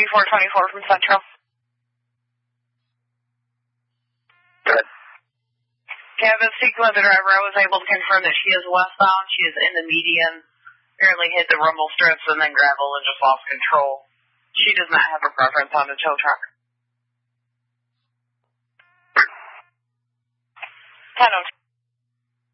3424 from Central. Good. Kevin, speaking with the driver, I was able to confirm that she is westbound. She is in the median. Apparently hit the rumble strips and then gravel and just lost control. She does not have a preference on the tow truck. 10:02.